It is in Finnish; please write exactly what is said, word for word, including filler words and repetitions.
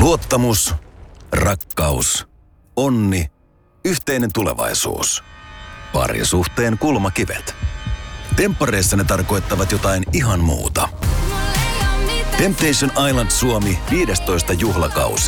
Luottamus, rakkaus, onni, yhteinen tulevaisuus. Parisuhteen kulmakivet. Temppareissa ne tarkoittavat jotain ihan muuta. Temptation Island Suomi viidestoista juhlakausi.